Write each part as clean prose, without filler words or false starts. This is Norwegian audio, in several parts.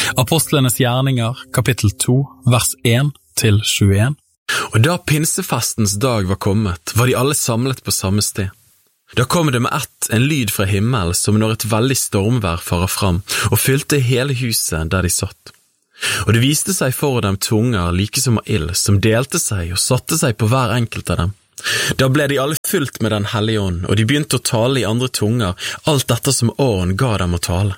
Apostlenes gjerninger, kapittel 2, vers 1-21. Og da pinsefestens dag var kommet, var de alle samlet på samme sted. Da kom det med en lyd fra himmelen som når et veldig stormvær farer fram, og fylte hele huset der de satt. Og det viste seg for dem tunger like som av ild, som delte seg og satte seg på hver enkelt av dem. Da ble de alle fylt med den hellige ånd, og de begynte å tale i andre tunger, alt dette som åren ga dem å tale.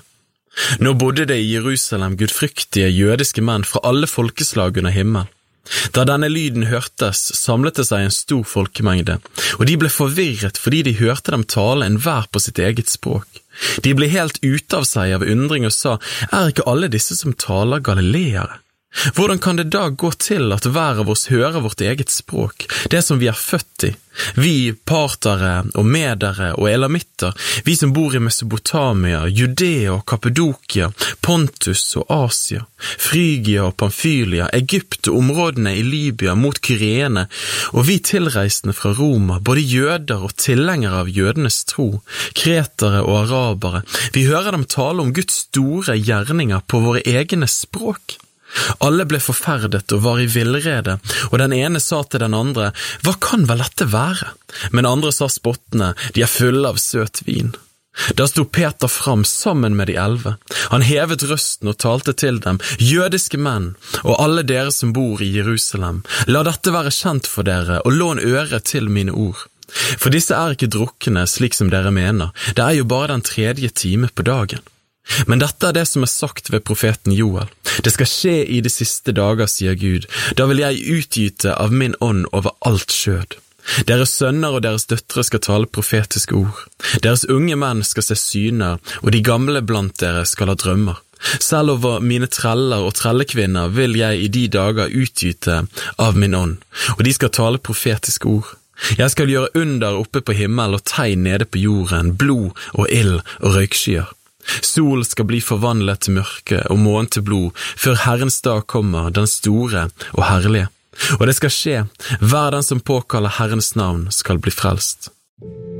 Nå bodde det i Jerusalem gudfryktige jødiske menn fra alle folkeslag under himmel. Da denne lyden hørtes, samlet det seg en stor folkemengde, og de ble forvirret fordi de hørte dem tale enhver på sitt eget språk. De ble helt ute av seg av undring og sa, ikke alle disse som taler galileere? Hvordan kan det da gå til at hver av oss hører vårt eget språk, det som vi født i? Vi partere og medere og elamitter, vi som bor i Mesopotamia, Judea og Kappadokia, Pontus og Asia, Frygia og Pamfylia, Egypt og områdene i Libya mot Kyrene, og vi tilreisende fra Roma, både jøder og tilhengere av jødenes tro, kretere og arabere, vi hører dem tale om Guds store gjerninger på våre egne språk. Alle ble forferdet og var i villrede, og den ene sa til den andre, «Hva kan vel dette være?» Men andre sa spottende, «De fulle av søt vin». Da sto Peter fram sammen med de 11. Han hevet røsten og talte til dem, «Jødiske menn, og alle dere som bor i Jerusalem, la dette være kjent for dere, og lån øre til mine ord. For disse ikke drukkne slik som dere mener, det jo bare den 3. time på dagen. Men dette det som sagt ved profeten Joel. Det skal skje i de siste dager, sier Gud. Da vil jeg utgyte av min ånd over alt skjød. Deres sønner og deres døtre skal tale profetiske ord. Deres unge menn skal se syner, og de gamle blant dere skal ha drømmer. Selv over mine treller og trellekvinner vil jeg i de dager utgyte av min ånd, og de skal tale profetiske ord. Jeg skal gjøre under oppe på himmel og tegn nede på jorden, blod og ild og røykskyer. Sol skal bli forvandlet til mørke og månen til blod, før Herrens dag kommer, den store og herlige. Og det skal skje, hver den som påkaller Herrens navn skal bli frelst.